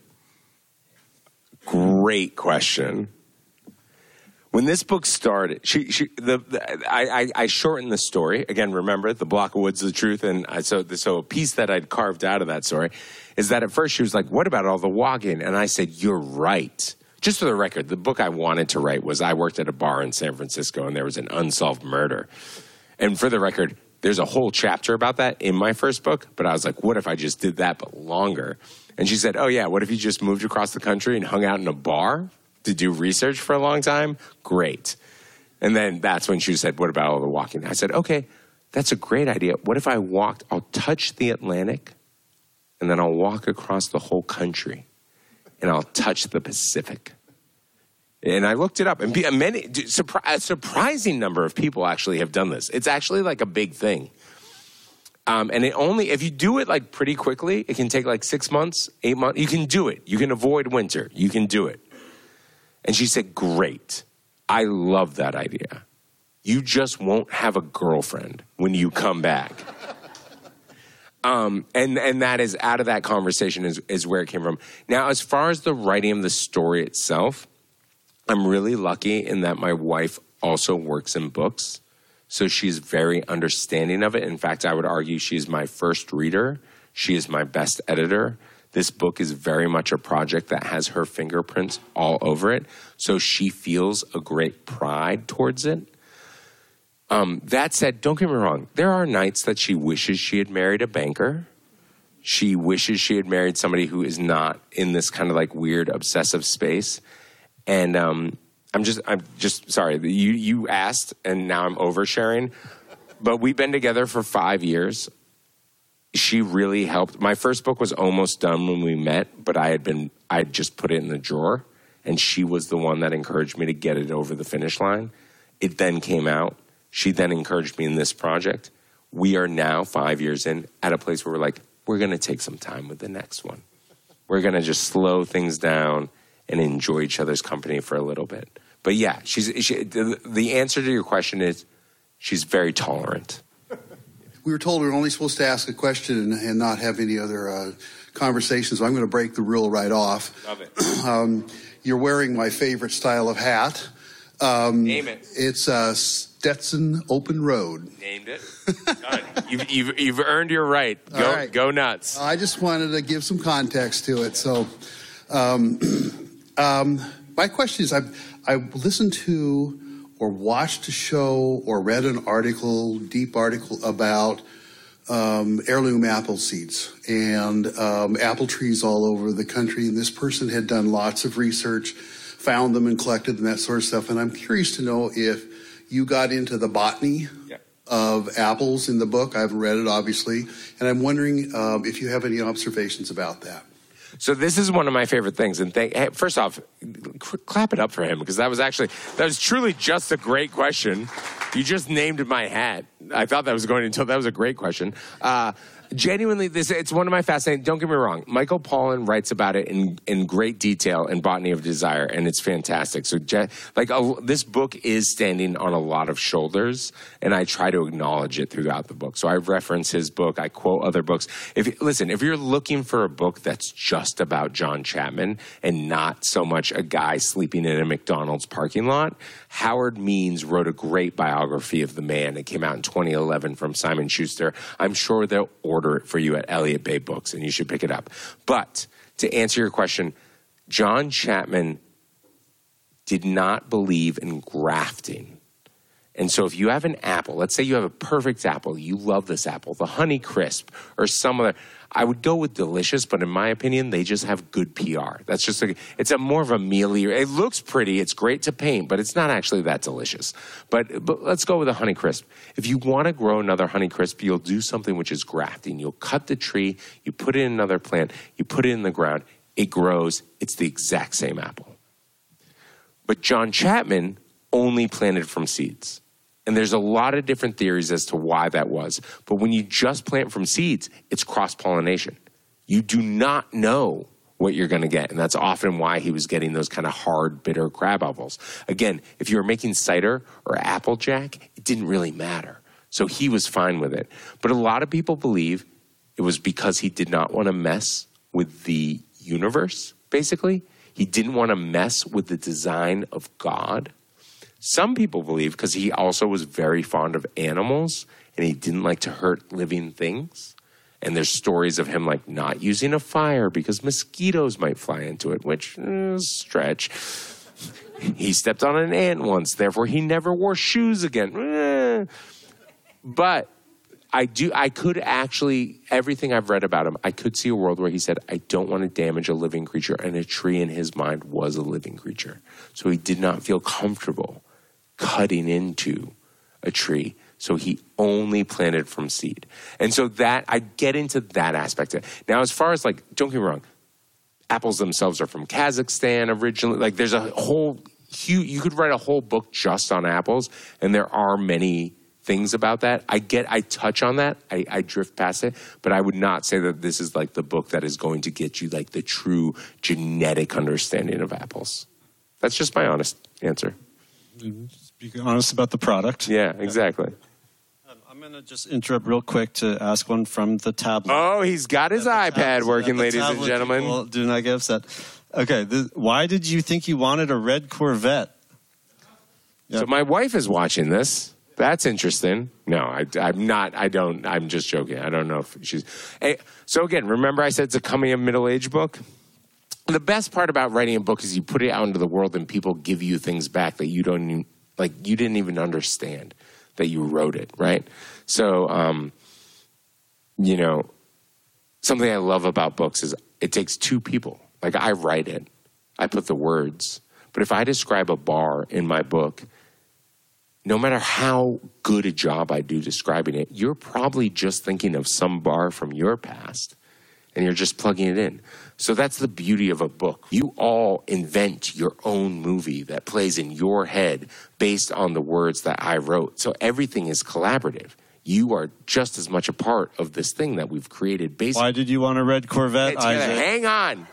Speaker 3: Great question. When this book started, she, she, the, the, I, I, I shortened the story. Again, remember, the block of wood's the truth. And I, so, so a piece that I'd carved out of that story is that at first she was like, what about all the walking? And I said, you're right. Just for the record, the book I wanted to write was I worked at a bar in San Francisco and there was an unsolved murder. And for the record, there's a whole chapter about that in my first book. But I was like, what if I just did that but longer? And she said, oh, yeah, what if you just moved across the country and hung out in a bar to do research for a long time? Great. And then that's when she said, what about all the walking? I said, okay, that's a great idea. What if I walked, I'll touch the Atlantic, and then I'll walk across the whole country, and I'll touch the Pacific. And I looked it up, and many, a surprising number of people actually have done this. It's actually like a big thing. Um, and it only, if you do it like pretty quickly, it can take like six months, eight months. You can do it. You can avoid winter. You can do it. And she said, great. I love that idea. You just won't have a girlfriend when you come back. um, and, and that is, out of that conversation is, is where it came from. Now, as far as the writing of the story itself, I'm really lucky in that my wife also works in books. So she's very understanding of it. In fact, I would argue she's my first reader. She is my best editor. This book is very much a project that has her fingerprints all over it. So she feels a great pride towards it. Um, that said, don't get me wrong. There are nights that she wishes she had married a banker. She wishes she had married somebody who is not in this kind of like weird obsessive space. And um, I'm just, I'm just sorry. You you asked, and now I'm oversharing. But we've been together for five years. She really helped. My first book was almost done when we met, but I had been, I had just put it in the drawer, and she was the one that encouraged me to get it over the finish line. It then came out. She then encouraged me in this project. We are now five years in at a place where we're like, we're going to take some time with the next one. We're going to just slow things down and enjoy each other's company for a little bit. But yeah, she's she, the, the answer to your question is she's very tolerant.
Speaker 7: We were told we were only supposed to ask a question and, and not have any other uh, conversations, so I'm going to break the rule right off.
Speaker 3: Love it.
Speaker 7: um, you're wearing my favorite style of hat. Um,
Speaker 3: Name it.
Speaker 7: It's uh, Stetson Open Road.
Speaker 3: Named it. Done. You've, you've, you've earned your right. Go,
Speaker 7: All right.
Speaker 3: Go nuts.
Speaker 7: I just wanted to give some context to it. So um, um, my question is, I've, I've listened to or watched a show or read an article, deep article about um, heirloom apple seeds and um, apple trees all over the country. And this person had done lots of research, found them and collected them, that sort of stuff. And I'm curious to know if you got into the botany yeah. of apples in the book. I've read it, obviously. And I'm wondering um, if you have any observations about that.
Speaker 3: So this is one of my favorite things. And thank, hey, first off, clap it up for him, because that was actually, that was truly just a great question. You just named my hat. I thought that was going until that was a great question. Uh, genuinely, this it's one of my fascinating, don't get me wrong, Michael Pollan writes about it in, in great detail in Botany of Desire, and it's fantastic. So like a, this book is standing on a lot of shoulders, and I try to acknowledge it throughout the book. So I reference his book, I quote other books. If listen, if you're looking for a book that's just about John Chapman and not so much a guy sleeping in a McDonald's parking lot, Howard Means wrote a great biography of the man. It came out in twenty eleven from Simon Schuster. I'm sure they'll order it for you at Elliott Bay Books, and you should pick it up. But to answer your question, John Chapman did not believe in grafting. And so if you have an apple, let's say you have a perfect apple, you love this apple, the Honey Crisp or some other, I would go with Delicious, but in my opinion, they just have good P R. That's just like, it's a more of a mealy, it looks pretty, it's great to paint, but it's not actually that delicious. But, but let's go with a Honey Crisp. If you want to grow another Honey Crisp, you'll do something which is grafting. You'll cut the tree, you put it in another plant, you put it in the ground, it grows, it's the exact same apple. But John Chapman only planted from seeds. And there's a lot of different theories as to why that was. But when you just plant from seeds, it's cross-pollination. You do not know what you're going to get. And that's often why he was getting those kind of hard, bitter crab apples. Again, if you were making cider or Applejack, it didn't really matter. So he was fine with it. But a lot of people believe it was because he did not want to mess with the universe, basically. He didn't want to mess with the design of God. Some people believe because he also was very fond of animals and he didn't like to hurt living things. And there's stories of him like not using a fire because mosquitoes might fly into it, which is a stretch. He stepped on an ant once, therefore he never wore shoes again. But I do, I could actually, everything I've read about him, I could see a world where he said, I don't want to damage a living creature. And a tree in his mind was a living creature. So he did not feel comfortable cutting into a tree. So he only planted from seed. And so that, I get into that aspect of it. Now, as far as like, don't get me wrong, apples themselves are from Kazakhstan originally. Like there's a whole huge, you could write a whole book just on apples. And there are many things about that. I get, I touch on that. I, I drift past it. But I would not say that this is like the book that is going to get you like the true genetic understanding of apples. That's just my honest answer.
Speaker 4: Be honest about the product.
Speaker 3: Yeah, exactly.
Speaker 4: Um, I'm going to just interrupt real quick to ask one from the tablet.
Speaker 3: Oh, he's got his
Speaker 4: yeah,
Speaker 3: iPad
Speaker 4: tablet,
Speaker 3: working,
Speaker 4: yeah,
Speaker 3: ladies and gentlemen.
Speaker 4: Do not get upset. Okay, this, why did you think you wanted a red Corvette? Yep.
Speaker 3: So my wife is watching this. That's interesting. No, I, I'm not. I don't. I'm just joking. I don't know if she's. Hey, so again, remember I said it's a coming of middle age book? The best part about writing a book is you put it out into the world and people give you things back that you don't even, like you didn't even understand that you wrote it, right? So, um, you know, something I love about books is it takes two people. Like I write it, I put the words, but if I describe a bar in my book, no matter how good a job I do describing it, you're probably just thinking of some bar from your past and you're just plugging it in. So that's the beauty of a book. You all invent your own movie that plays in your head based on the words that I wrote. So everything is collaborative. You are just as much a part of this thing that we've created. Based
Speaker 4: Why did you want a red Corvette, Isaac?
Speaker 3: Hang on.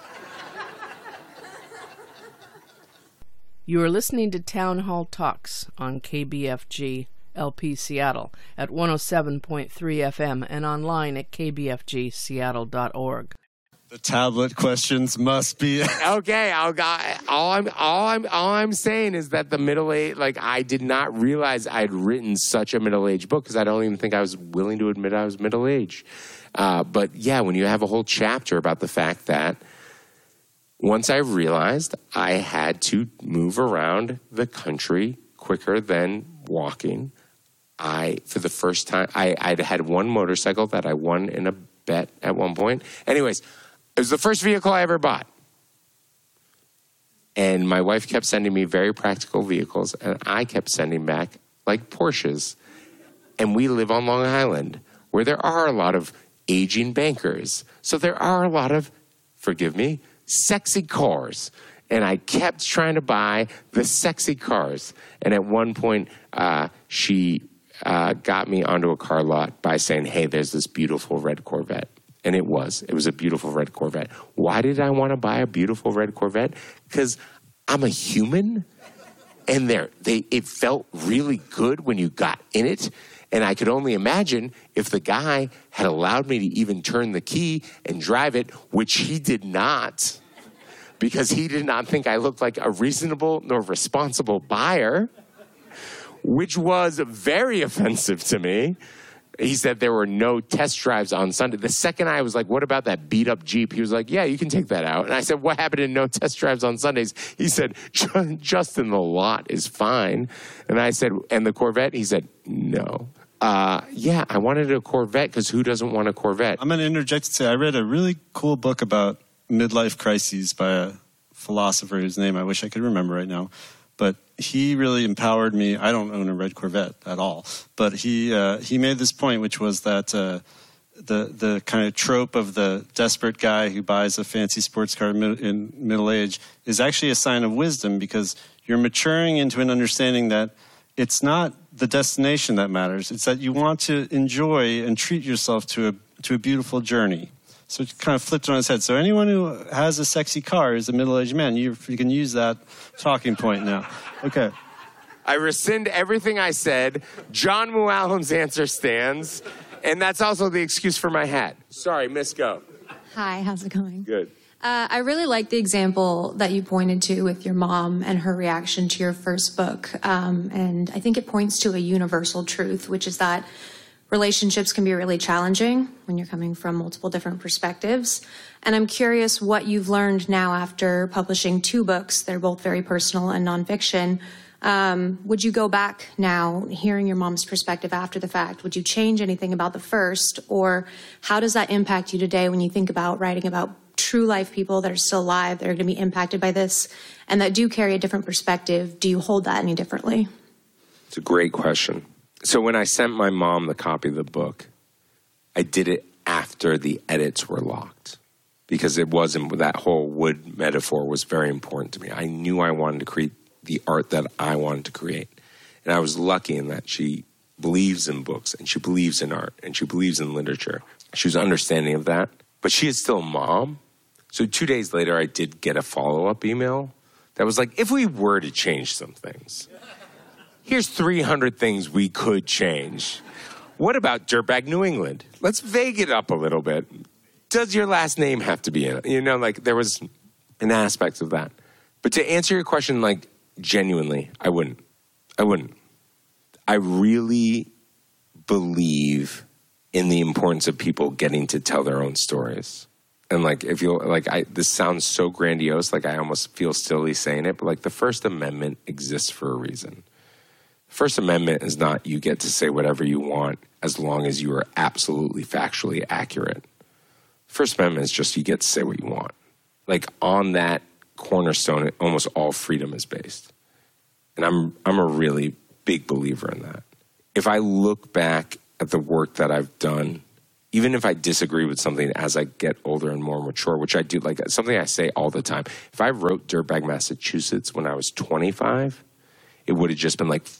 Speaker 5: You are listening to Town Hall Talks on K B F G L P Seattle at one oh seven point three F M and online at k b f g seattle dot org.
Speaker 4: The tablet questions must be
Speaker 3: okay. I'll got all I'm all I'm all I'm saying is that the middle age, like I did not realize I'd written such a middle age book because I don't even think I was willing to admit I was middle age. Uh, but yeah, when you have a whole chapter about the fact that once I realized I had to move around the country quicker than walking, I, for the first time, I, I'd had one motorcycle that I won in a bet at one point. Anyways, it was the first vehicle I ever bought. And my wife kept sending me very practical vehicles, and I kept sending back, like, Porsches. And we live on Long Island, where there are a lot of aging bankers. So there are a lot of, forgive me, sexy cars. And I kept trying to buy the sexy cars. And at one point, uh, she uh, got me onto a car lot by saying, hey, there's this beautiful red Corvette. And it was. It was a beautiful red Corvette. Why did I want to buy a beautiful red Corvette? Because I'm a human. And there, they, it felt really good when you got in it. And I could only imagine if the guy had allowed me to even turn the key and drive it, which he did not, because he did not think I looked like a reasonable nor responsible buyer, which was very offensive to me. He said there were no test drives on Sunday. The second I was like, what about that beat up Jeep? He was like, yeah, you can take that out. And I said, what happened to no test drives on Sundays? He said, just in the lot is fine. And I said, and the Corvette? He said, no. Uh, yeah, I wanted a Corvette because who doesn't want a Corvette?
Speaker 4: I'm going to interject and say I read a really cool book about midlife crises by a philosopher whose name I wish I could remember right now. But he really empowered me. I don't own a red Corvette at all. But he uh, he made this point, which was that uh, the the kind of trope of the desperate guy who buys a fancy sports car in middle age is actually a sign of wisdom, because you're maturing into an understanding that it's not the destination that matters. It's that you want to enjoy and treat yourself to a to a beautiful journey. So it kind of flipped on its head. So anyone who has a sexy car is a middle-aged man. You, you can use that talking point now. Okay.
Speaker 3: I rescind everything I said. John Mooallem's answer stands. And that's also the excuse for my hat. Sorry, Miss Go.
Speaker 8: Hi, how's it going?
Speaker 3: Good.
Speaker 8: Uh, I really like the example that you pointed to with your mom and her reaction to your first book. Um, and I think it points to a universal truth, which is that relationships can be really challenging when you're coming from multiple different perspectives. And I'm curious what you've learned now after publishing two books. They're both very personal and nonfiction. Um, would you go back now, hearing your mom's perspective after the fact? Would you change anything about the first? Or how does that impact you today when you think about writing about true life people that are still alive, that are going to be impacted by this, and that do carry a different perspective? Do you hold that any differently?
Speaker 3: It's a great question. So when I sent my mom the copy of the book, I did it after the edits were locked, because it wasn't, that whole wood metaphor was very important to me. I knew I wanted to create the art that I wanted to create. And I was lucky in that she believes in books, and she believes in art, and she believes in literature. She was understanding of that, but she is still a mom. So two days later, I did get a follow-up email that was like, if we were to change some things, here's three hundred things we could change. What about Dirtbag New England? Let's vague it up a little bit. Does your last name have to be in it? You know, like, there was an aspect of that. But to answer your question, like, genuinely, I wouldn't. I wouldn't. I really believe in the importance of people getting to tell their own stories. And, like, if you like, I this sounds so grandiose, like, I almost feel silly saying it, but, like, the First Amendment exists for a reason. First Amendment is not you get to say whatever you want as long as you are absolutely factually accurate. First Amendment is just you get to say what you want. Like, on that cornerstone, almost all freedom is based. And I'm I'm a really big believer in that. If I look back at the work that I've done, even if I disagree with something as I get older and more mature, which I do, like, something I say all the time. If I wrote Dirtbag Massachusetts when I was twenty-five, it would have just been like,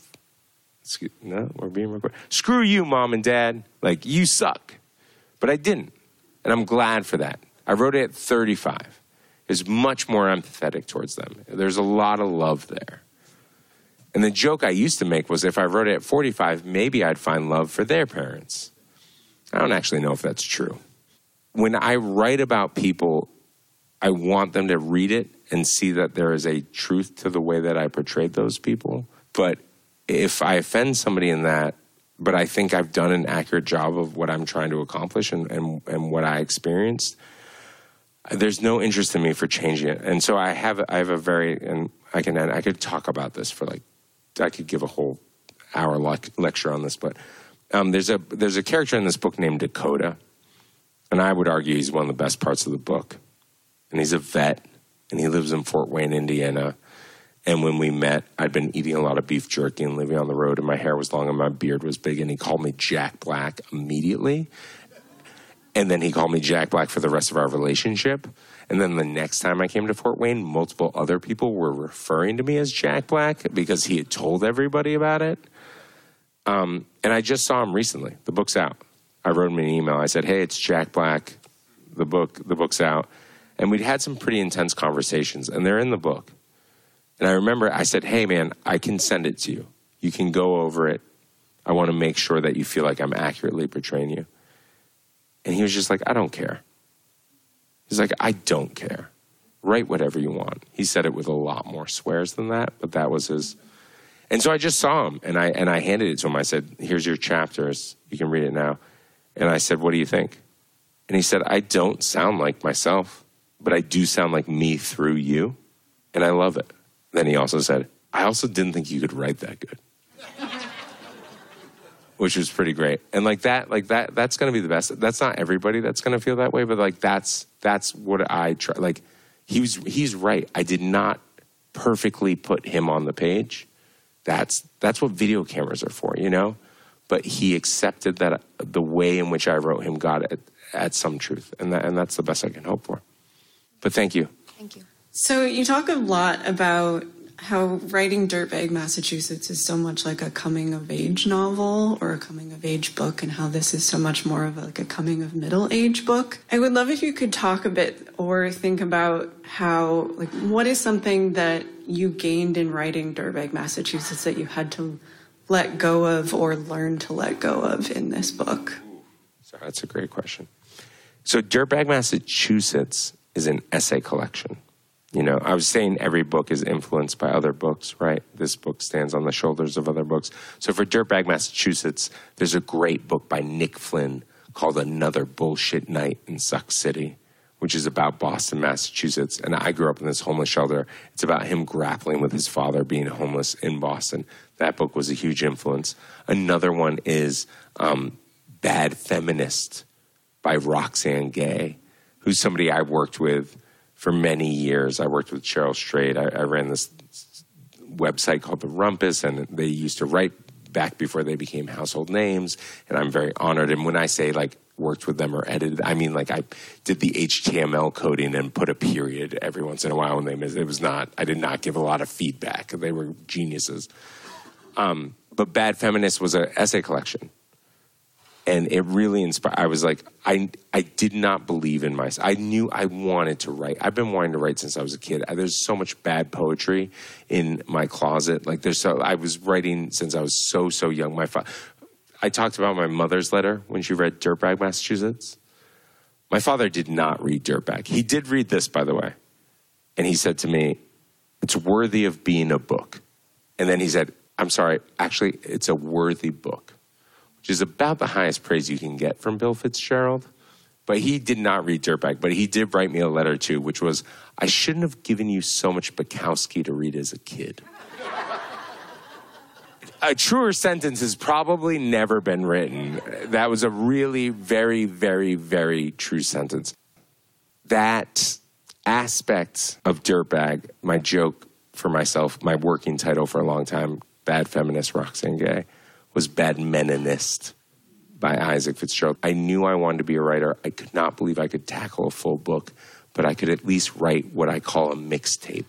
Speaker 3: no, we're being recorded. Screw you, Mom and Dad. Like, you suck. But I didn't. And I'm glad for that. I wrote it at thirty-five. It's much more empathetic towards them. There's a lot of love there. And the joke I used to make was if I wrote it at forty-five, maybe I'd find love for their parents. I don't actually know if that's true. When I write about people, I want them to read it and see that there is a truth to the way that I portrayed those people. But if I offend somebody in that, but I think I've done an accurate job of what I'm trying to accomplish and, and, and what I experienced, there's no interest in me for changing it. And so I have I have a very, and I can I could talk about this for like, I could give a whole hour le- lecture on this, but um, there's a there's a character in this book named Dakota, and I would argue he's one of the best parts of the book. And he's a vet, and he lives in Fort Wayne, Indiana. And when we met, I'd been eating a lot of beef jerky and living on the road, and my hair was long and my beard was big, and he called me Jack Black immediately. And then he called me Jack Black for the rest of our relationship. And then the next time I came to Fort Wayne, multiple other people were referring to me as Jack Black because he had told everybody about it. Um, and I just saw him recently. The book's out. I wrote him an email. I said, hey, it's Jack Black. The book, the book's out. And we'd had some pretty intense conversations, and they're in the book. And I remember I said, hey, man, I can send it to you. You can go over it. I want to make sure that you feel like I'm accurately portraying you. And he was just like, I don't care. He's like, I don't care. Write whatever you want. He said it with a lot more swears than that, but that was his. And so I just saw him, and I and I handed it to him. I said, here's your chapters. You can read it now. And I said, what do you think? And he said, I don't sound like myself, but I do sound like me through you, and I love it. Then he also said, I also didn't think you could write that good. Which was pretty great. And like that, like that, that's going to be the best. That's not everybody that's going to feel that way, but like that's, that's what I try. Like he was, he's right. I did not perfectly put him on the page. That's, that's what video cameras are for, you know? But he accepted that the way in which I wrote him got at, at some truth. And that, and that's the best I can hope for. But thank you.
Speaker 8: Thank you.
Speaker 9: So you talk a lot about how writing Dirtbag Massachusetts is so much like a coming-of-age novel or a coming-of-age book, and how this is so much more of a, like a coming-of-middle-age book. I would love if you could talk a bit or think about how, like, what is something that you gained in writing Dirtbag Massachusetts that you had to let go of or learn to let go of in this book?
Speaker 3: So that's a great question. So Dirtbag Massachusetts is an essay collection. You know, I was saying every book is influenced by other books, right? This book stands on the shoulders of other books. So for Dirtbag Massachusetts, there's a great book by Nick Flynn called Another Bullshit Night in Suck City, which is about Boston, Massachusetts. And I grew up in this homeless shelter. It's about him grappling with his father being homeless in Boston. That book was a huge influence. Another one is um, Bad Feminist by Roxane Gay, who's somebody I worked with for many years. I worked with Cheryl Strayed. I, I ran this website called The Rumpus, and they used to write back before they became household names, and I'm very honored. And when I say, like, worked with them or edited, I mean, like, I did the H T M L coding and put a period every once in a while when they missed. It was not, I did not give a lot of feedback. They were geniuses. Um, but Bad Feminist was an essay collection. And it really inspired. I was like, I I did not believe in myself. I knew I wanted to write. I've been wanting to write since I was a kid. There's so much bad poetry in my closet. Like there's so I was writing since I was so so young. My fa- I talked about my mother's letter when she read Dirtbag Massachusetts. My father did not read Dirtbag. He did read this, by the way, and he said to me, "It's worthy of being a book." And then he said, "I'm sorry, actually, it's a worthy book." Which is about the highest praise you can get from Bill Fitzgerald. But he did not read Dirtbag, but he did write me a letter too, which was, I shouldn't have given you so much Bukowski to read as a kid. A truer sentence has probably never been written. That was a really very, very, very true sentence. That aspect of Dirtbag, my joke for myself, my working title for a long time, Bad Feminist, Roxane Gay, was Bad Meninist by Isaac Fitzgerald. I knew I wanted to be a writer. I could not believe I could tackle a full book, but I could at least write what I call a mixtape.